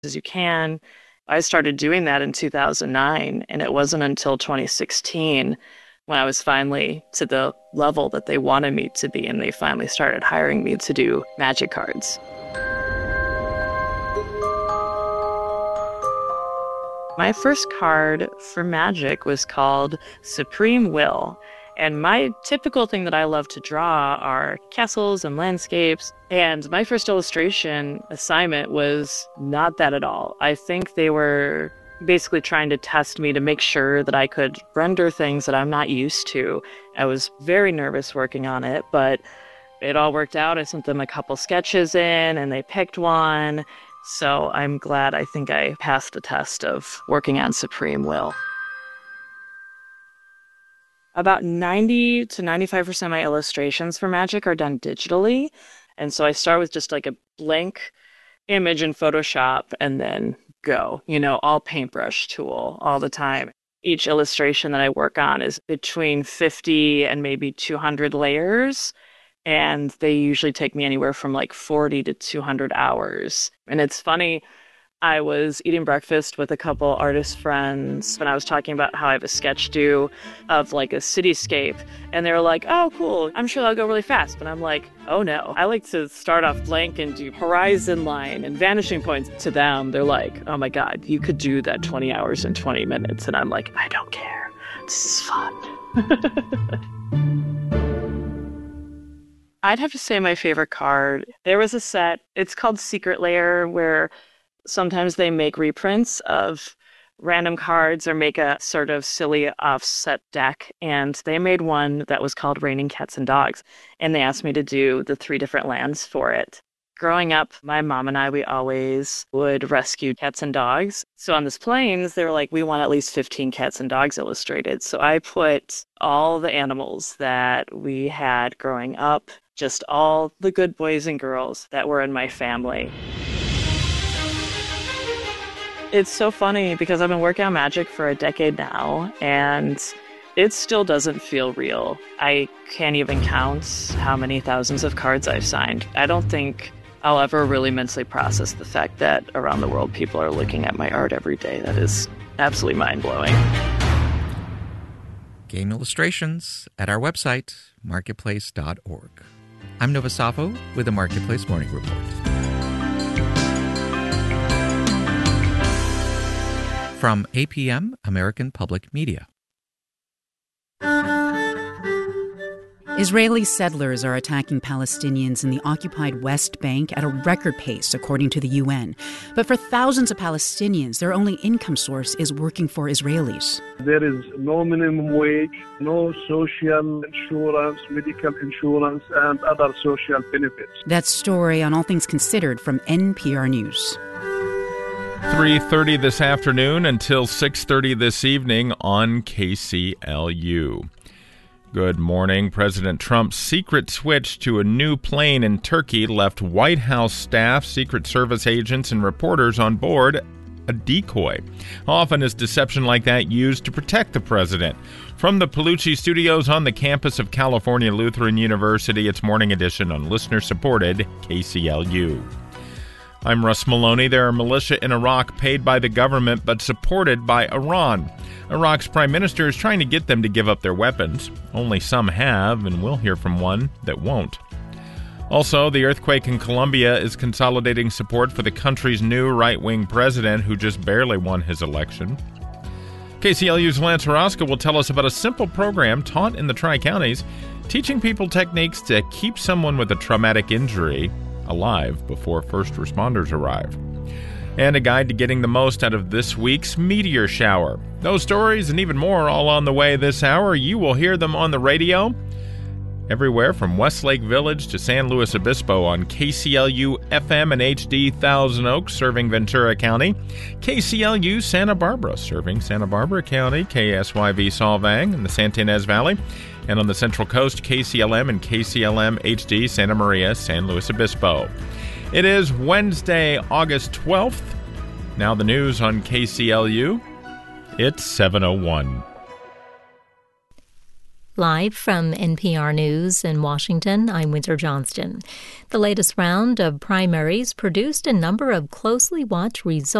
as you can. I started doing that in 2009, and it wasn't until 2016 when I was finally to the level that they wanted me to be, and they finally started hiring me to do magic cards. My first card for Magic was called Supreme Will. And my typical thing that I love to draw are castles and landscapes. And my first illustration assignment was not that at all. I think they were basically trying to test me to make sure that I could render things that I'm not used to. I was very nervous working on it, but it all worked out. I sent them a couple sketches in, and they picked one. So I'm glad I think I passed the test of working on Supreme Will. About 90 to 95% of my illustrations for Magic are done digitally. And so I start with just like a blank image in Photoshop and then go, all paintbrush tool all the time. Each illustration that I work on is between 50 and maybe 200 layers. And they usually take me anywhere from like 40 to 200 hours. And it's funny, I was eating breakfast with a couple artist friends when I was talking about how I have a sketch due of like a cityscape. And they were like, oh, cool, I'm sure that'll go really fast. But I'm like, oh no, I like to start off blank and do horizon line and vanishing points. To them, they're like, oh my God, you could do that 20 hours in 20 minutes. And I'm like, I don't care. This is fun. I'd have to say my favorite card. There was a set, it's called Secret Lair, where sometimes they make reprints of random cards or make a sort of silly offset deck. And they made one that was called Raining Cats and Dogs. And they asked me to do the 3 different lands for it. Growing up, my mom and I, we always would rescue cats and dogs. So on this plains, they were like, we want at least 15 cats and dogs illustrated. So I put all the animals that we had growing up, just all the good boys and girls that were in my family. It's so funny because I've been working on Magic for a decade now, and it still doesn't feel real. I can't even count how many thousands of cards I've signed. I don't think I'll ever really mentally process the fact that around the world people are looking at my art every day. That is absolutely mind-blowing. Game illustrations at our website, marketplace.org. I'm Nova Safo with the Marketplace Morning Report. From APM, American Public Media. Israeli settlers are attacking Palestinians in the occupied West Bank at a record pace, according to the UN. But for thousands of Palestinians, their only income source is working for Israelis. There is no minimum wage, no social insurance, medical insurance, and other social benefits. That story on All Things Considered from NPR News. 3:30 this afternoon until 6:30 this evening on KCLU. Good morning. President Trump's secret switch to a new plane in Turkey left White House staff, Secret Service agents, and reporters on board a decoy. Often is deception like that used to protect the president. From the Palucci Studios on the campus of California Lutheran University, it's Morning Edition on listener-supported KCLU. I'm Russ Maloney. There are militia in Iraq paid by the government but supported by Iran. Iraq's prime minister is trying to get them to give up their weapons. Only some have, and we'll hear from one that won't. Also, the earthquake in Colombia is consolidating support for the country's new right-wing president who just barely won his election. KCLU's Lance Orozco will tell us about a simple program taught in the Tri-Counties teaching people techniques to keep someone with a traumatic injury alive before first responders arrive. And a guide to getting the most out of this week's meteor shower. Those stories and even more all on the way this hour. You will hear them on the radio everywhere from Westlake Village to San Luis Obispo on KCLU FM and HD Thousand Oaks, serving Ventura County. KCLU Santa Barbara, serving Santa Barbara County. KSYV Solvang in the Santa Ynez Valley. And on the Central Coast, KCLM and KCLM HD Santa Maria, San Luis Obispo. It is Wednesday, August 12th. Now the news on KCLU. It's 7:01. Live from NPR News in Washington, I'm Winter Johnston. The latest round of primaries produced a number of closely watched results.